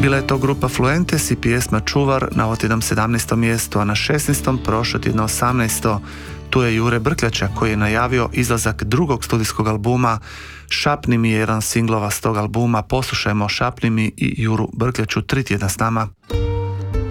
Bila je to grupa Fluentes i pjesma Čuvar na ovoj tjednom 17. mjestu, a na 16. prošle tjedno 18. Tu je Jure Brkljača koji je najavio izlazak drugog studijskog albuma. Šapni mi je jedan singlova s tog albuma. Poslušajmo Šapni mi i Juru Brkljaču 3 tjedna s nama.